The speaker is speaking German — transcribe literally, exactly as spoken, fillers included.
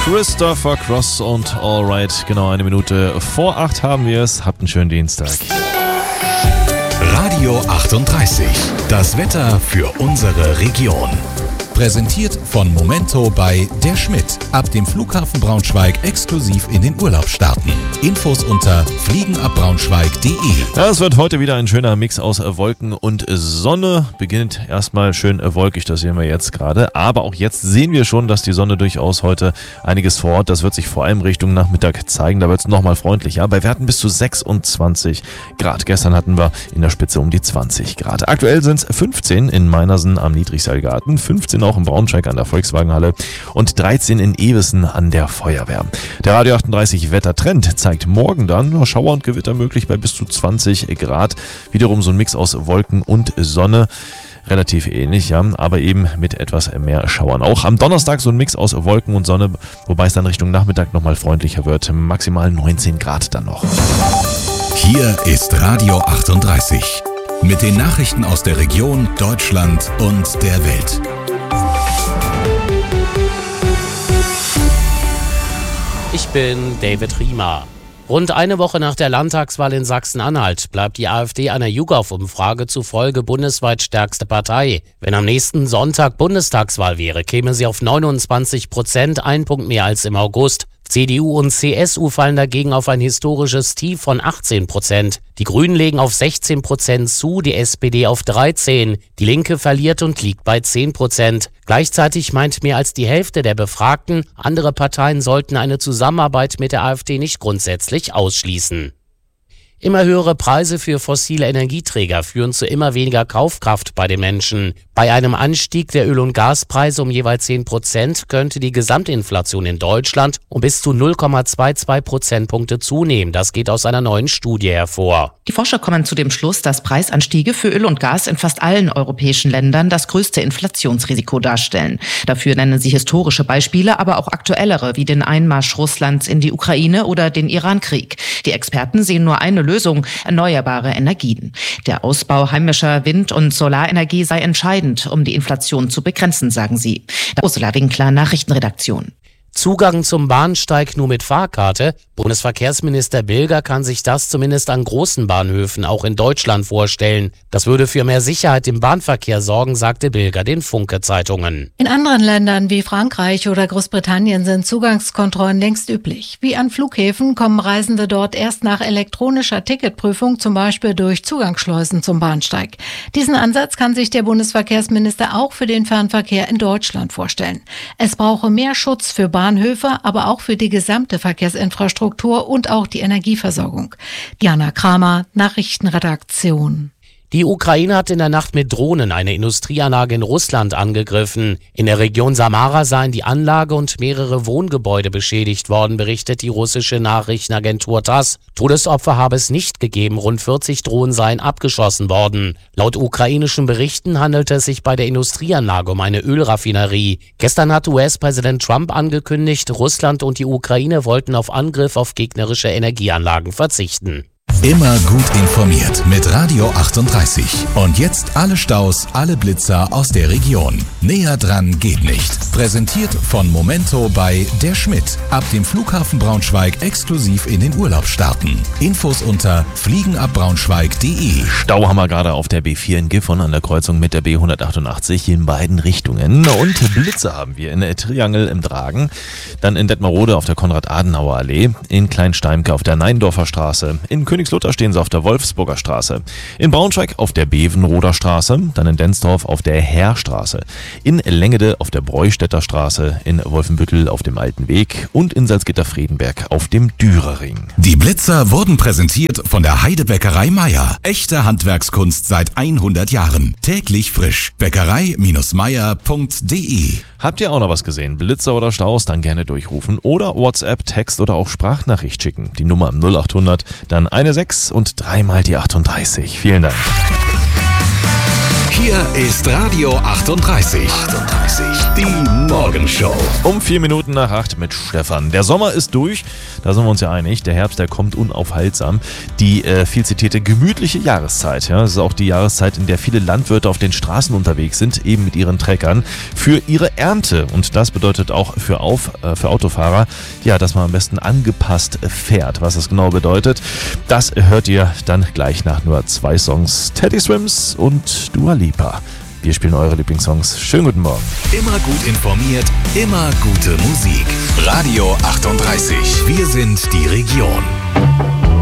Christopher Cross und Alright, genau eine Minute vor acht haben wir es. Habt einen schönen Dienstag. Radio achtunddreißig, das Wetter für unsere Region. Präsentiert von Momento bei Der Schmidt. Ab dem Flughafen Braunschweig exklusiv in den Urlaub starten. Infos unter fliegenabbraunschweig punkt de. Ja, es wird heute wieder ein schöner Mix aus Wolken und Sonne. Beginnt erstmal schön wolkig, das sehen wir jetzt gerade. Aber auch jetzt sehen wir schon, dass die Sonne durchaus heute einiges vorhat. Das wird sich vor allem Richtung Nachmittag zeigen. Da wird es nochmal freundlicher. Bei Werten bis zu sechsundzwanzig Grad. Gestern hatten wir in der Spitze um die zwanzig Grad. Aktuell sind es fünfzehn in Meinersen am Niedrigseilgarten, fünfzehn auch in Braunschweig an der Volkswagenhalle und dreizehn in Ewissen an der Feuerwehr. Der Radio achtunddreißig Wettertrend zeigt morgen dann Schauer und Gewitter möglich bei bis zu zwanzig Grad. Wiederum so ein Mix aus Wolken und Sonne. Relativ ähnlich, ja, aber eben mit etwas mehr Schauern. Auch am Donnerstag so ein Mix aus Wolken und Sonne, wobei es dann Richtung Nachmittag nochmal freundlicher wird. Maximal neunzehn Grad dann noch. Hier ist Radio achtunddreißig mit den Nachrichten aus der Region, Deutschland und der Welt. Ich bin David Riemer. Rund eine Woche nach der Landtagswahl in Sachsen-Anhalt bleibt die AfD einer YouGov-Umfrage zufolge bundesweit stärkste Partei. Wenn am nächsten Sonntag Bundestagswahl wäre, käme sie auf neunundzwanzig Prozent, ein Punkt mehr als im August. C D U und C S U fallen dagegen auf ein historisches Tief von achtzehn Prozent. Die Grünen legen auf sechzehn Prozent zu, die S P D auf dreizehn. Die Linke verliert und liegt bei zehn Prozent. Gleichzeitig meint mehr als die Hälfte der Befragten, andere Parteien sollten eine Zusammenarbeit mit der AfD nicht grundsätzlich ausschließen. Immer höhere Preise für fossile Energieträger führen zu immer weniger Kaufkraft bei den Menschen. Bei einem Anstieg der Öl- und Gaspreise um jeweils zehn Prozent könnte die Gesamtinflation in Deutschland um bis zu null Komma zweiundzwanzig Prozentpunkte zunehmen. Das geht aus einer neuen Studie hervor. Die Forscher kommen zu dem Schluss, dass Preisanstiege für Öl und Gas in fast allen europäischen Ländern das größte Inflationsrisiko darstellen. Dafür nennen sie historische Beispiele, aber auch aktuellere, wie den Einmarsch Russlands in die Ukraine oder den Irankrieg. Die Experten sehen nur eine Lösung: erneuerbare Energien. Der Ausbau heimischer Wind- und Solarenergie sei entscheidend, um die Inflation zu begrenzen, sagen sie. Ursula Winkler, Nachrichtenredaktion. Zugang zum Bahnsteig nur mit Fahrkarte? Bundesverkehrsminister Bilger kann sich das zumindest an großen Bahnhöfen auch in Deutschland vorstellen. Das würde für mehr Sicherheit im Bahnverkehr sorgen, sagte Bilger den Funke-Zeitungen. In anderen Ländern wie Frankreich oder Großbritannien sind Zugangskontrollen längst üblich. Wie an Flughäfen kommen Reisende dort erst nach elektronischer Ticketprüfung, zum Beispiel durch Zugangsschleusen zum Bahnsteig. Diesen Ansatz kann sich der Bundesverkehrsminister auch für den Fernverkehr in Deutschland vorstellen. Es brauche mehr Schutz für Bahnhöfe, aber auch für die gesamte Verkehrsinfrastruktur und auch die Energieversorgung. Diana Kramer, Nachrichtenredaktion. Die Ukraine hat in der Nacht mit Drohnen eine Industrieanlage in Russland angegriffen. In der Region Samara seien die Anlage und mehrere Wohngebäude beschädigt worden, berichtet die russische Nachrichtenagentur TASS. Todesopfer habe es nicht gegeben, rund vierzig Drohnen seien abgeschossen worden. Laut ukrainischen Berichten handelte es sich bei der Industrieanlage um eine Ölraffinerie. Gestern hat U S-Präsident Trump angekündigt, Russland und die Ukraine wollten auf Angriff auf gegnerische Energieanlagen verzichten. Immer gut informiert mit Radio achtunddreißig. Und jetzt alle Staus, alle Blitzer aus der Region. Näher dran geht nicht. Präsentiert von Momento bei Der Schmidt. Ab dem Flughafen Braunschweig exklusiv in den Urlaub starten. Infos unter fliegenabbraunschweig punkt de. Stau haben wir gerade auf der B vier in Gifhorn an der Kreuzung mit der B hundertachtundachtzig in beiden Richtungen. Und Blitze haben wir in Triangel im Dragen, dann in Detmerode auf der Konrad-Adenauer-Allee, in Kleinsteimke auf der Neindorfer Straße, in Königslutter stehen sie auf der Wolfsburger Straße, in Braunschweig auf der Bevenroder Straße, dann in Densdorf auf der Heerstraße, in Lengede auf der Breustädter Straße, in Wolfenbüttel auf dem Alten Weg und in Salzgitter-Friedenberg auf dem Dürerring. Die Blitzer wurden präsentiert von der Heidebäckerei Meier. Echte Handwerkskunst seit hundert Jahren. Täglich frisch. Bäckerei Meier punkt de. Habt ihr auch noch was gesehen? Blitzer oder Staus? Dann gerne durchrufen oder WhatsApp, Text oder auch Sprachnachricht schicken. Die Nummer null achthundert, dann eine sechs und dreimal die achtunddreißig. Vielen Dank. Hier ist Radio achtunddreißig. achtunddreißig. Die Morgenshow. Um vier Minuten nach acht mit Stefan. Der Sommer ist durch, da sind wir uns ja einig. Der Herbst, der kommt unaufhaltsam. Die äh, viel zitierte gemütliche Jahreszeit. Ja, das ist auch die Jahreszeit, in der viele Landwirte auf den Straßen unterwegs sind, eben mit ihren Treckern, für ihre Ernte. Und das bedeutet auch für, auf, äh, für Autofahrer, ja, dass man am besten angepasst fährt. Was das genau bedeutet, das hört ihr dann gleich nach nur zwei Songs. Teddy Swims und Dua Lipa. Wir spielen eure Lieblingssongs. Schönen guten Morgen. Immer gut informiert, immer gute Musik. Radio achtunddreißig. Wir sind die Region.